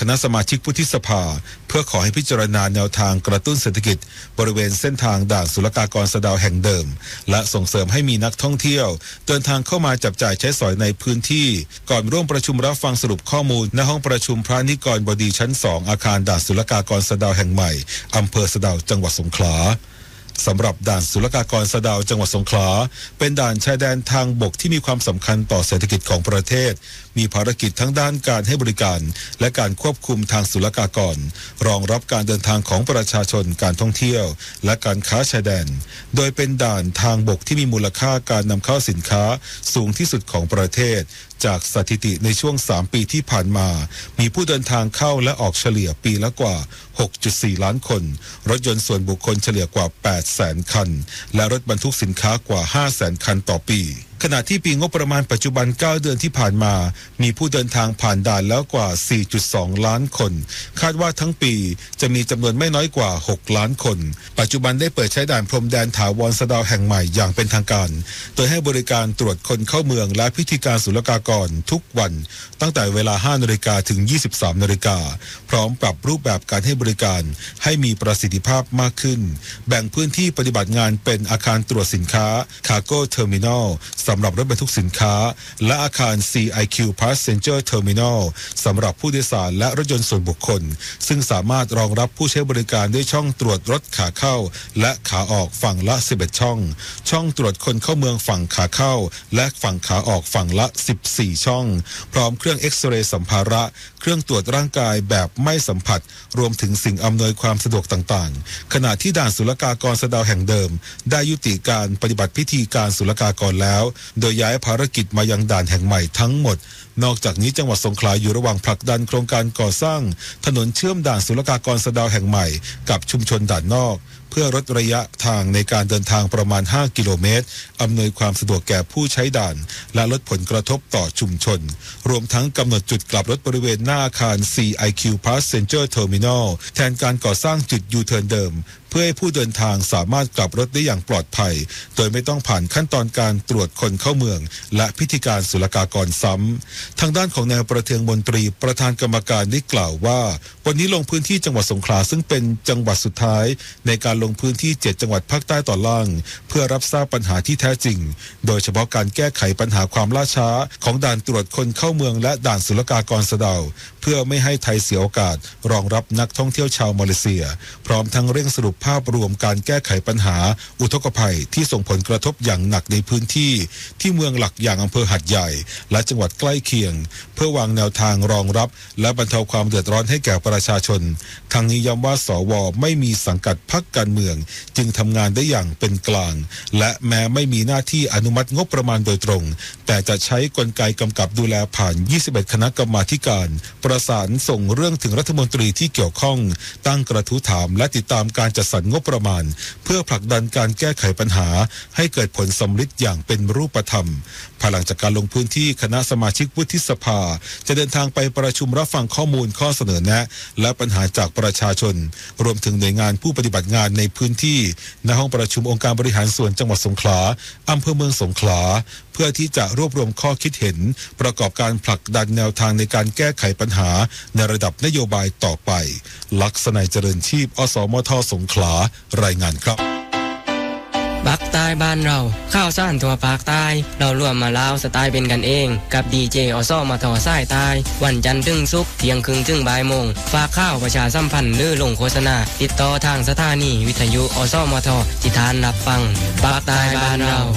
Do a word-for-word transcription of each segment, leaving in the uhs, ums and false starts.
ณะสมาชิกวุฒิสภาเพื่อขอให้พิจารณาแนวทางกระตุ้นเศรษฐกิจบริเวณเส้นทางด่านศุลกากรสะเดาแห่งเดิมและส่งเสริมให้มีนักท่องเที่ยวเดินทางเข้ามาจับจ่ายใช้สอยในพื้นที่ก่อนร่วมประชุมรับฟังสรุปข้อมูลณห้องประชุมพระนิกรบดีชั้นสองอาคารด่านศุลกากรสะเดาแห่งใหม่อำเภอสะเดาจังหวัดสงขลาสำหรับด่านศุลกากรสะเดาจังหวัดสงขลาเป็นด่านชายแดนทางบกที่มีความสำคัญต่อเศรษฐกิจของประเทศมีภารกิจทั้งด้านการให้บริการและการควบคุมทางศุลกากรรองรับการเดินทางของประชาชนการท่องเที่ยวและการค้าชายแดนโดยเป็นด่านทางบกที่มีมูลค่าการนำเข้าสินค้าสูงที่สุดของประเทศจากสถิติในช่วงสามปีที่ผ่านมามีผู้เดินทางเข้าและออกเฉลี่ยปีละกว่า หกจุดสี่ ล้านคนรถยนต์ส่วนบุคคลเฉลี่ยกว่า แปดแสน คันและรถบรรทุกสินค้ากว่า ห้าแสน คันต่อปีขณะที่ปีงบประมาณปัจจุบันเก้าเดือนที่ผ่านมามีผู้เดินทางผ่านด่านแล้วกว่า สี่จุดสอง ล้านคนคาดว่าทั้งปีจะมีจำนวนไม่น้อยกว่า หก ล้านคนปัจจุบันได้เปิดใช้ด่านพรมแดนถาวรสะเดาแห่งใหม่อย่างเป็นทางการโดยให้บริการตรวจคนเข้าเมืองและพิธีการศุลกากรทุกวันตั้งแต่เวลา ห้านาฬิกา ถึง ยี่สิบสามนาฬิกาพร้อมปรับรูปแบบการให้บริการให้มีประสิทธิภาพมากขึ้นแบ่งพื้นที่ปฏิบัติงานเป็นอาคารตรวจสินค้า Cargo Terminalสำหรับรถบรรทุกสินค้าและอาคาร ซี ไอ คิว Passenger Terminal สำหรับผู้โดยสารและรถยนต์ส่วนบุคคลซึ่งสามารถรองรับผู้ใช้บริการด้วยช่องตรวจรถขาเข้าและขาออกฝั่งละสิบเอ็ดช่องช่องตรวจคนเข้าเมืองฝั่งขาเข้าและฝั่งขาออกฝั่งละสิบสี่ช่องพร้อมเครื่องเอ็กซเรย์สัมภาระเครื่องตรวจร่างกายแบบไม่สัมผัสรวมถึงสิ่งอำนวยความสะดวกต่างๆขณะที่ด่านศุลกากรสะเดาแห่งเดิมได้ยุติการปฏิบัติพิธีการศุลกากรแล้วโดยย้ายภารกิจมายังด่านแห่งใหม่ทั้งหมดนอกจากนี้จังหวัดสงขลาอยู่ระหว่างผลักดันโครงการก่อสร้างถนนเชื่อมด่านศุลกากรสะเดาแห่งใหม่กับชุมชนด่านนอกเพื่อลดระยะทางในการเดินทางประมาณห้ากิโลเมตรอำนวยความสะดวกแก่ผู้ใช้ด่านและลดผลกระทบต่อชุมชนรวมทั้งกำหนดจุดกลับรถบริเวณหน้าอาคาร ซี ไอ คิว Passenger Terminal แทนการก่อสร้างจุดยูเทิร์นเดิมเพื่อให้ผู้เดินทางสามารถกลับรถได้อย่างปลอดภัยโดยไม่ต้องผ่านขั้นตอนการตรวจคนเข้าเมืองและพิธีการศุลกากรซ้ำทางด้านของนายประเทืองมนตรีประธานกรรมการได้กล่าวว่าวันนี้ลงพื้นที่จังหวัดสงขลาซึ่งเป็นจังหวัดสุดท้ายในการลงพื้นที่เจ็ดจังหวัดภาคใต้ตอนล่างเพื่อรับทราบปัญหาที่แท้จริงโดยเฉพาะการแก้ไขปัญหาความล่าช้าของด่านตรวจคนเข้าเมืองและด่านศุลกากรสะเดาเพื่อไม่ให้ไทยเสียโอกาสรองรับนักท่องเที่ยวชาวมาเลเซียพร้อมทั้งเร่งสรุปภาพรวมการแก้ไขปัญหาอุทกภัยที่ส่งผลกระทบอย่างหนักในพื้นที่ที่เมืองหลักอย่างอำเภอหัดใหญ่และจังหวัดใกล้เคียงเพื่อวางแนวทางรองรับและบรรเทาความเดือดร้อนให้แก่ประชาชนทางนี้ย้ำว่าสวไม่มีสังกัดพรรคการเมืองจึงทำงานได้อย่างเป็นกลางและแม้ไม่มีหน้าที่อนุมัติงบประมาณโดยตรงแต่จะใช้กลไกกำกับดูแลผ่านยี่สิบเอ็ดคณะกรรมาธิการประสานส่งเรื่องถึงรัฐมนตรีที่เกี่ยวข้องตั้งกระทู้ถามและติดตามการจัดสรรงบประมาณเพื่อผลักดันการแก้ไขปัญหาให้เกิดผลสำฤทธิ์อย่างเป็นรูปธรรมภายหลังจากการลงพื้นที่คณะสมาชิกวุฒิสภาจะเดินทางไปประชุมรับฟังข้อมูลข้อเสนอแนะและปัญหาจากประชาชนรวมถึงหน่วยงานผู้ปฏิบัติงานในพื้นที่ณห้องประชุมองค์การบริหารส่วนจังหวัดสงขลาอำเภอเมืองสงขลาเพื่อที่จะรวบรวมข้อคิดเห็นประกอบการผลักดันแนวทางในการแก้ไขปัญหาในระดับนโยบายต่อไปลักษณัยเจริญชีพอสมทสงขลารายงานครับภาคใต้บ้านเราข้าวสารตัวภาคใต้เราร่วมมาลาวสไตล์เป็นกันเองกับดีเจอสมทสายใต้วันจันทร์ถึงศุกร์เที่ยงครึ่งถึงบ่ายโมงฝากข้าวประชาสัมพันธ์หรือลงโฆษณาติดต่อทางสถานีวิทยุอสมทที่ทานรับฟังภาคใต้บ้านเรา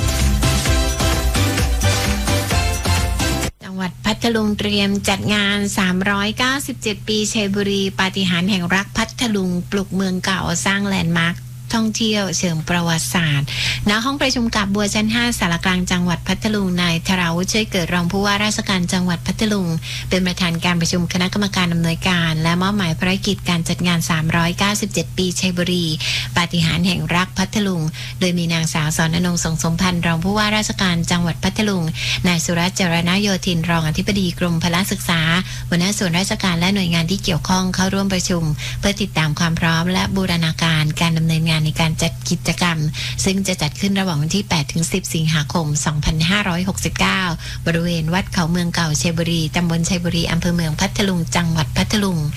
จังหวัดพัทลุงเตรียมจัดงานสามร้อยเก้าสิบเจ็ดปีชัยบุรีปาฏิหาริย์แห่งรักพัทลุงปลุกเมืองเก่าสร้างแลนด์มาร์คท่องเที่ยวเชิงประวัติศาสตร์ณห้องประชุมกับบัวชั้นห้าสารกลางจังหวัดพัทลุงนายธราวุฒิช่วยเกิดรองผู้ว่าราชการจังหวัดพัทลุงเป็นประธานการประชุมคณะกรรมการอำนวยการและมอบหมายภารกิจการจัดงานสามร้อยเก้าสิบเจ็ดปีชัยบุรีปาฏิหาริย์แห่งรักพัทลุงโดยมีนางสาวสอนอนงค์สงสมพันธ์รองผู้ว่าราชการจังหวัดพัทลุงนายสุรัตน์จรณโยธินรองอธิบดีกรมพละศึกษาหัวหน้าส่วนราชการและหน่วยงานที่เกี่ยวข้องเข้าร่วมประชุมเพื่อติดตามความพร้อมและบูรณาการการดำเนินงานในการจัดกิจกรรมซึ่งจะจัดขึ้นระหว่างวันที่แปดถึงสิบสิงหาคมสองพันห้าร้อยหกสิบเก้าบริเวณวัดเขาเมืองเก่าชัยบุรีตำบลชัยบุรีอำเภอเมืองพัทลุงจังหวัดพัทลุง